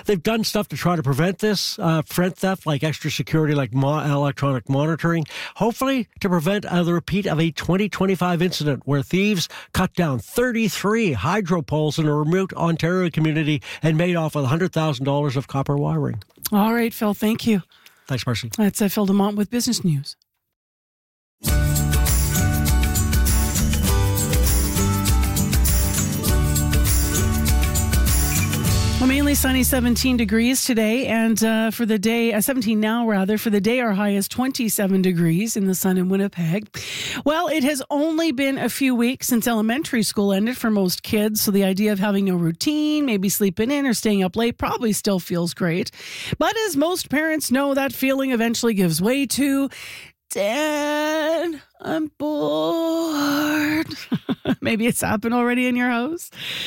they've done stuff to try to prevent this, prevent theft, like extra security, like electronic monitoring, hopefully to prevent the repeat of a 2025 incident where thieves cut down 33 hydro poles in a remote Ontario community and made off with $100,000 of copper wiring. All right, Phil, thank you. Thanks, Marcy. That's Phil Demont with Business News. Well, mainly sunny, 17 degrees today, and for the day, 17 now rather, for the day our high is 27 degrees in the sun in Winnipeg. Well, it has only been a few weeks since elementary school ended for most kids, so the idea of having no routine, maybe sleeping in or staying up late probably still feels great. But as most parents know, that feeling eventually gives way to, Dad, I'm bored. Maybe it's happened already in your house.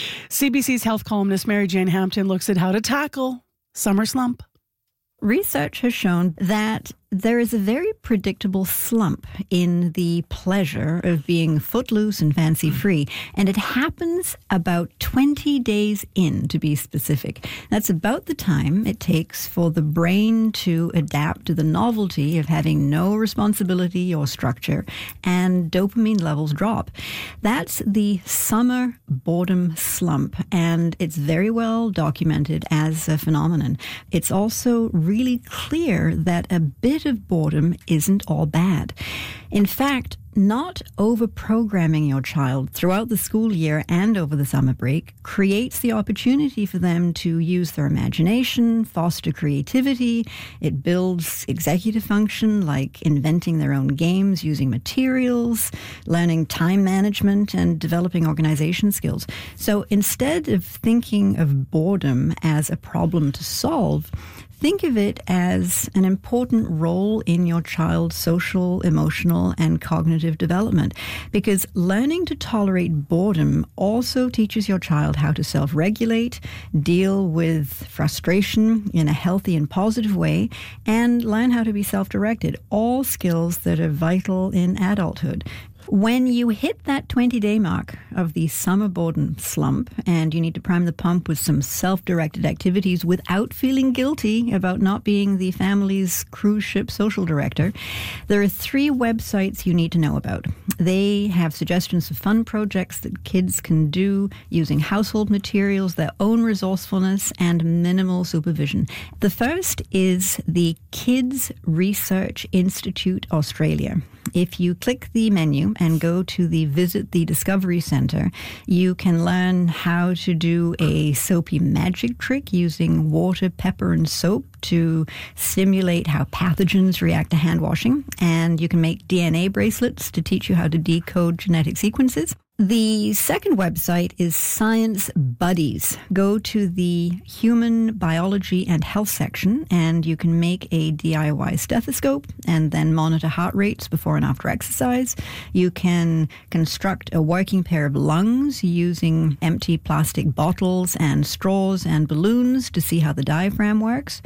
CBC's health columnist Mary Jane Hampton looks at how to tackle summer slump. Research has shown that there is a very predictable slump in the pleasure of being footloose and fancy-free, and it happens about 20 days in, to be specific. That's about the time it takes for the brain to adapt to the novelty of having no responsibility or structure, and dopamine levels drop. That's the summer boredom slump, and it's very well documented as a phenomenon. It's also really clear that a bit of boredom isn't all bad. In fact, not over-programming your child throughout the school year and over the summer break creates the opportunity for them to use their imagination, foster creativity. It builds executive function like inventing their own games, using materials, learning time management, and developing organization skills. So instead of thinking of boredom as a problem to solve, think of it as an important role in your child's social, emotional, and cognitive development, because learning to tolerate boredom also teaches your child how to self-regulate, deal with frustration in a healthy and positive way, and learn how to be self-directed, all skills that are vital in adulthood. When you hit that 20-day mark of the summer boredom slump and you need to prime the pump with some self-directed activities without feeling guilty about not being the family's cruise ship social director, there are 3 websites you need to know about. They have suggestions of fun projects that kids can do using household materials, their own resourcefulness, and minimal supervision. The first is the Kids Research Institute Australia. If you click the menu and go to the Visit the Discovery Centre, you can learn how to do a soapy magic trick using water, pepper, and soap to simulate how pathogens react to hand washing. And you can make DNA bracelets to teach you how to decode genetic sequences. The second website is Science Buddies. Go to the Human Biology and Health section and you can make a DIY stethoscope and then monitor heart rates before and after exercise. You can construct a working pair of lungs using empty plastic bottles and straws and balloons to see how the diaphragm works.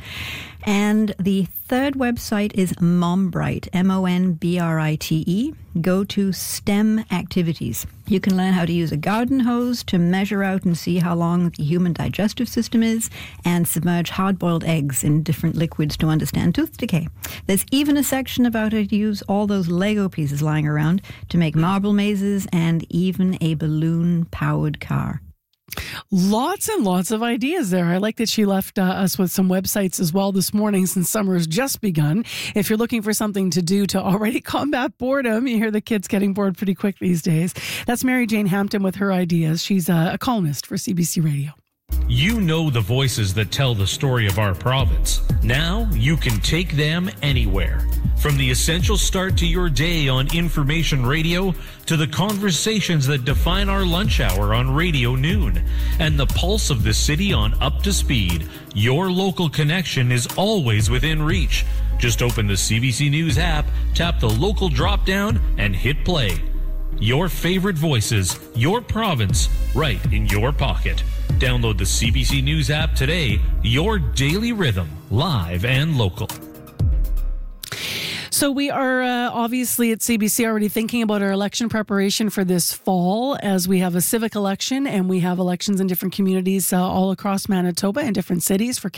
And the third website is Mombrite, MONBRITE. Go to STEM Activities. You can learn how to use a garden hose to measure out and see how long the human digestive system is and submerge hard-boiled eggs in different liquids to understand tooth decay. There's even a section about how to use all those Lego pieces lying around to make marble mazes and even a balloon-powered car. Lots and lots of ideas there. I like that she left us with some websites as well this morning since summer has just begun. If you're looking for something to do to already combat boredom, you hear the kids getting bored pretty quick these days. That's Mary Jane Hampton with her ideas. She's a columnist for CBC Radio. You know the voices that tell the story of our province. Now you can take them anywhere. From the essential start to your day on Information Radio to the conversations that define our lunch hour on Radio Noon and the pulse of the city on Up to Speed, your local connection is always within reach. Just open the CBC News app, tap the local drop-down, and hit play. Your favorite voices, your province, right in your pocket. Download the CBC News app today, your daily rhythm, live and local. So we are obviously at CBC already thinking about our election preparation for this fall as we have a civic election and we have elections in different communities all across Manitoba and different cities for